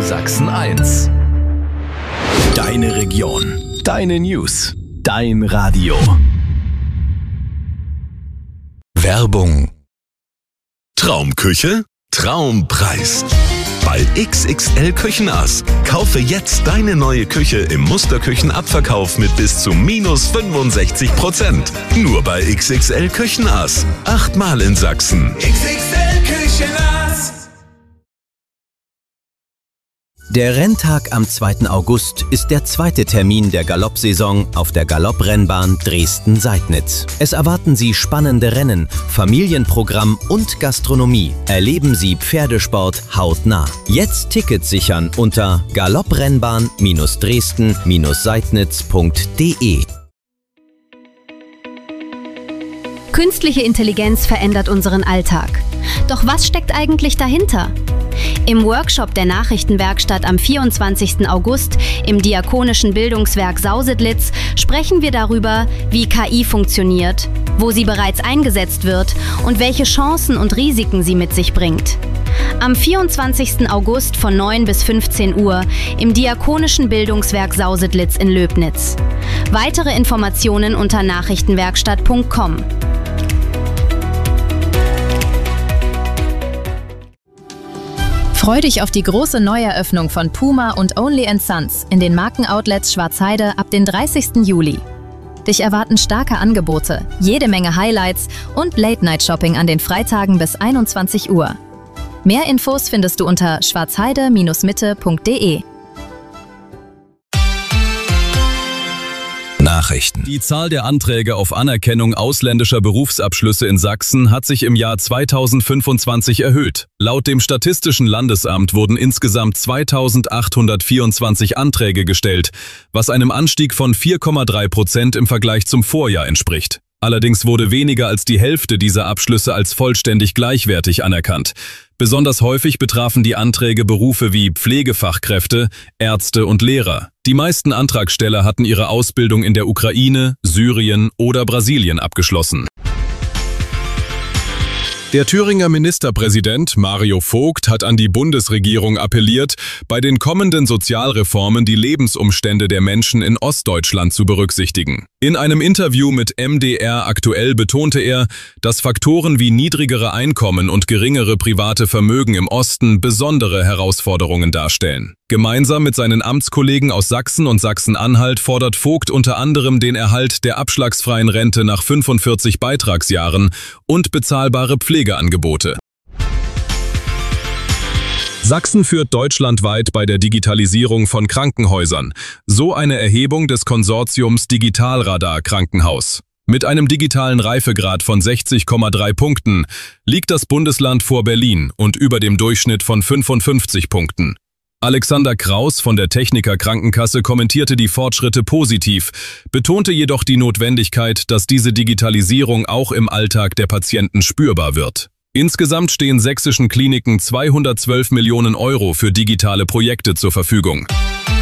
Sachsen 1. Deine Region, deine News, dein Radio. Werbung. Traumküche? Traumpreis. Bei XXL Küchenass. Kaufe jetzt deine neue Küche im Musterküchenabverkauf mit bis zu minus 65%. Nur bei XXL Küchenass. 8-mal in Sachsen. XXL Küchenass. Der Renntag am 2. August ist der zweite Termin der Galoppsaison auf der Galopprennbahn Dresden-Seidnitz. Es erwarten Sie spannende Rennen, Familienprogramm und Gastronomie. Erleben Sie Pferdesport hautnah. Jetzt Tickets sichern unter galopprennbahn-dresden-seidnitz.de. Künstliche Intelligenz verändert unseren Alltag. Doch was steckt eigentlich dahinter? Im Workshop der Nachrichtenwerkstatt am 24. August im Diakonischen Bildungswerk Sausedlitz sprechen wir darüber, wie KI funktioniert, wo sie bereits eingesetzt wird und welche Chancen und Risiken sie mit sich bringt. Am 24. August von 9 bis 15 Uhr im Diakonischen Bildungswerk Sausedlitz in Löbnitz. Weitere Informationen unter nachrichtenwerkstatt.com. Freu dich auf die große Neueröffnung von Puma und Only & Sons in den Markenoutlets Schwarzheide ab den 30. Juli. Dich erwarten starke Angebote, jede Menge Highlights und Late-Night-Shopping an den Freitagen bis 21 Uhr. Mehr Infos findest du unter schwarzheide-mitte.de. Nachrichten. Die Zahl der Anträge auf Anerkennung ausländischer Berufsabschlüsse in Sachsen hat sich im Jahr 2025 erhöht. Laut dem Statistischen Landesamt wurden insgesamt 2.824 Anträge gestellt, was einem Anstieg von 4,3% im Vergleich zum Vorjahr entspricht. Allerdings wurde weniger als die Hälfte dieser Abschlüsse als vollständig gleichwertig anerkannt. Besonders häufig betrafen die Anträge Berufe wie Pflegefachkräfte, Ärzte und Lehrer. Die meisten Antragsteller hatten ihre Ausbildung in der Ukraine, Syrien oder Brasilien abgeschlossen. Der Thüringer Ministerpräsident Mario Vogt hat an die Bundesregierung appelliert, bei den kommenden Sozialreformen die Lebensumstände der Menschen in Ostdeutschland zu berücksichtigen. In einem Interview mit MDR aktuell betonte er, dass Faktoren wie niedrigere Einkommen und geringere private Vermögen im Osten besondere Herausforderungen darstellen. Gemeinsam mit seinen Amtskollegen aus Sachsen und Sachsen-Anhalt fordert Vogt unter anderem den Erhalt der abschlagsfreien Rente nach 45 Beitragsjahren und bezahlbare Pflegeangebote. Sachsen führt deutschlandweit bei der Digitalisierung von Krankenhäusern, so eine Erhebung des Konsortiums Digitalradar Krankenhaus. Mit einem digitalen Reifegrad von 60,3 Punkten liegt das Bundesland vor Berlin und über dem Durchschnitt von 55 Punkten. Alexander Kraus von der Techniker Krankenkasse kommentierte die Fortschritte positiv, betonte jedoch die Notwendigkeit, dass diese Digitalisierung auch im Alltag der Patienten spürbar wird. Insgesamt stehen sächsischen Kliniken 212 Millionen € für digitale Projekte zur Verfügung.